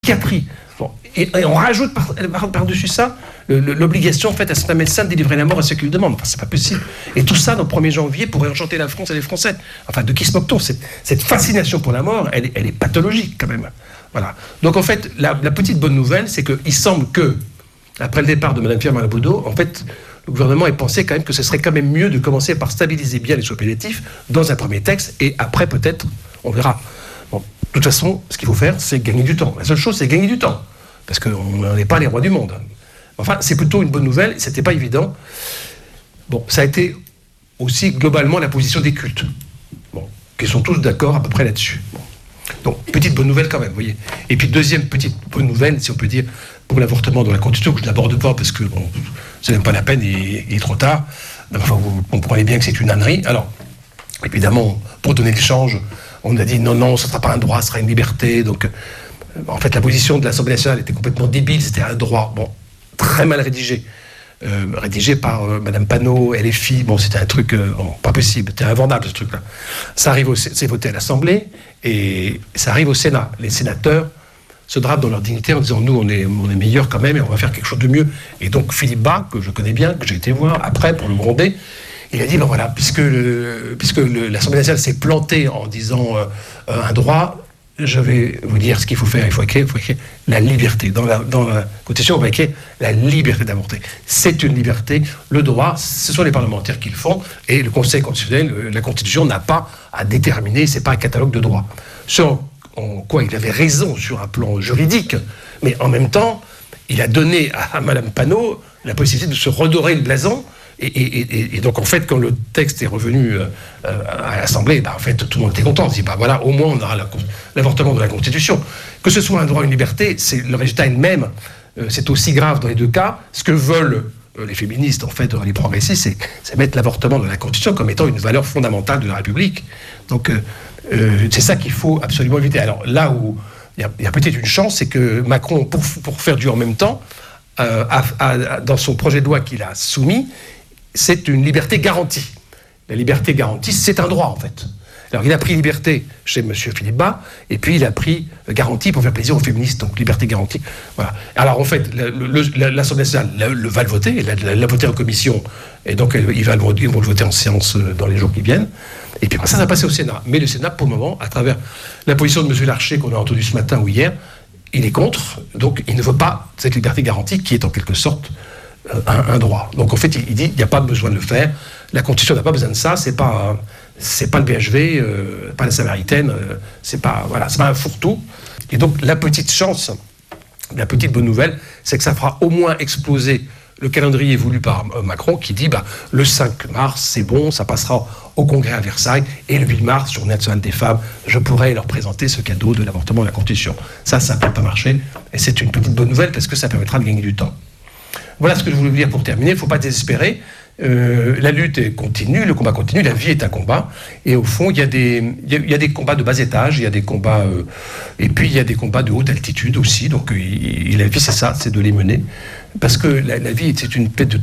qui a pris. Bon. Et on rajoute par-dessus ça l'obligation en fait à certains médecins de délivrer la mort à ceux qui le demandent. Enfin, c'est pas possible. Et tout ça, dans le 1er janvier, pour enchanter la France et les Français. Enfin, de qui se moque-t-on ? Cette fascination pour la mort, elle est pathologique quand même. Voilà. Donc en fait, la petite bonne nouvelle, c'est qu'il semble que, après le départ de Mme Pierre Malaboudo, en fait, le gouvernement ait pensé quand même que ce serait quand même mieux de commencer par stabiliser bien les soins palliatifs dans un premier texte, et après peut-être, on verra. Bon, de toute façon, ce qu'il faut faire, c'est gagner du temps. La seule chose, c'est gagner du temps. Parce qu'on n'est pas les rois du monde. Enfin, c'est plutôt une bonne nouvelle, c'était pas évident. Bon, ça a été aussi globalement la position des cultes. Bon, qui sont tous d'accord à peu près là-dessus. Bon. Donc, petite bonne nouvelle quand même, vous voyez. Et puis, deuxième petite bonne nouvelle, si on peut dire, pour l'avortement dans la Constitution, que je n'aborde pas parce que, bon, c'est même pas la peine, il est trop tard. Enfin, vous comprenez bien que c'est une ânerie. Alors, évidemment, pour donner le change, on a dit non, ce ne sera pas un droit, ce sera une liberté. Donc, en fait, la position de l'Assemblée nationale était complètement débile, c'était un droit, bon, très mal rédigé. Rédigé par Madame Panot, LFI, bon, c'était un truc pas possible, c'était invendable ce truc-là. Ça arrive, c'est voté à l'Assemblée, et ça arrive au Sénat. Les sénateurs se drapent dans leur dignité en disant nous, on est meilleurs quand même, et on va faire quelque chose de mieux. Et donc Philippe Bas, que je connais bien, que j'ai été voir après pour le gronder, il a dit, ben voilà, puisque l'Assemblée nationale s'est plantée en disant un droit, je vais vous dire ce qu'il faut faire. Il faut écrire la liberté. Dans la Constitution, on va écrire la liberté d'avorter. C'est une liberté. Le droit, ce sont les parlementaires qui le font, et le Conseil constitutionnel, la Constitution n'a pas à déterminer, c'est pas un catalogue de droits. En quoi il avait raison sur un plan juridique, mais en même temps, il a donné à Madame Panot la possibilité de se redorer le blason. Et donc, en fait, quand le texte est revenu à l'Assemblée, en fait, tout le monde était content. On se dit, voilà, au moins, on aura l'avortement de la Constitution. Que ce soit un droit ou une liberté, le résultat est le même. C'est aussi grave dans les deux cas. Ce que veulent les féministes, en fait, les progressistes, c'est mettre l'avortement dans la Constitution comme étant une valeur fondamentale de la République. Donc, c'est ça qu'il faut absolument éviter. Alors, là où il y a peut-être une chance, c'est que Macron, pour faire du en même temps, dans son projet de loi qu'il a soumis, c'est une liberté garantie. La liberté garantie, c'est un droit, en fait. Alors, il a pris liberté chez M. Philippe Bas, et puis il a pris garantie pour faire plaisir aux féministes. Donc, liberté garantie. Voilà. Alors, en fait, l'Assemblée nationale va le voter, elle l'a voté en commission, et donc ils vont le voter en séance dans les jours qui viennent. Et puis, ça va passer au Sénat. Mais le Sénat, pour le moment, à travers la position de M. Larcher, qu'on a entendu ce matin ou hier, il est contre, donc il ne veut pas cette liberté garantie, qui est en quelque sorte un droit. Donc en fait, il dit, il n'y a pas besoin de le faire. La Constitution n'a pas besoin de ça. C'est pas le BHV, pas la Samaritaine. C'est pas un fourre-tout. Et donc la petite chance, la petite bonne nouvelle, c'est que ça fera au moins exploser le calendrier voulu par Macron, qui dit le 5 mars, c'est bon, ça passera au Congrès à Versailles, et le 8 mars, Journée nationale des femmes, je pourrai leur présenter ce cadeau de l'avortement de la Constitution. Ça ne peut pas marcher, et c'est une petite bonne nouvelle parce que ça permettra de gagner du temps. Voilà ce que je voulais vous dire pour terminer. Il ne faut pas désespérer. La lutte continue, le combat continue, la vie est un combat. Et au fond, il y a des combats de bas étage, il y a des combats, et puis il y a des combats de haute altitude aussi. Donc la vie, c'est ça, c'est de les mener. Parce que la vie, c'est une période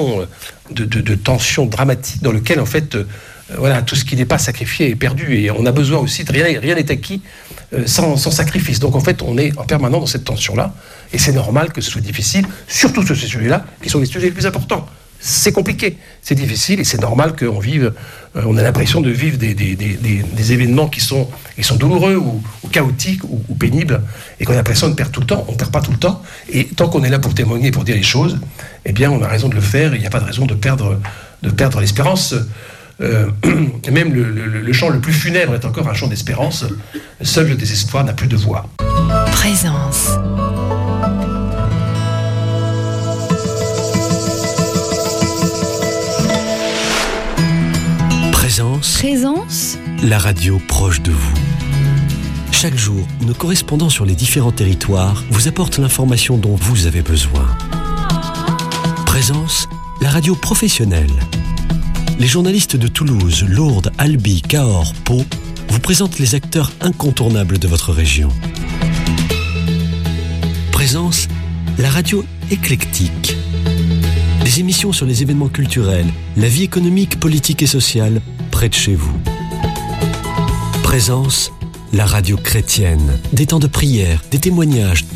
de tension dramatique dans lequel, en fait, tout ce qui n'est pas sacrifié est perdu. Et on a besoin aussi de rien n'est acquis sans sacrifice. Donc en fait, on est en permanence dans cette tension-là. Et c'est normal que ce soit difficile, surtout sur ces sujets-là, qui sont les sujets les plus importants. C'est compliqué, c'est difficile, et c'est normal qu'on vive, on a l'impression de vivre des événements qui sont douloureux ou chaotiques ou pénibles, et qu'on a l'impression de perdre tout le temps. On ne perd pas tout le temps, et tant qu'on est là pour témoigner, pour dire les choses, eh bien on a raison de le faire, et il n'y a pas de raison de perdre l'espérance. Même le chant le plus funèbre est encore un chant d'espérance. Seul le désespoir n'a plus de voix. Présence. Présence, la radio proche de vous. Chaque jour, nos correspondants sur les différents territoires vous apportent l'information dont vous avez besoin. Présence, la radio professionnelle. Les journalistes de Toulouse, Lourdes, Albi, Cahors, Pau vous présentent les acteurs incontournables de votre région. Présence, la radio éclectique. Des émissions sur les événements culturels, la vie économique, politique et sociale près de chez vous. Présence, la radio chrétienne. Des temps de prière, des témoignages,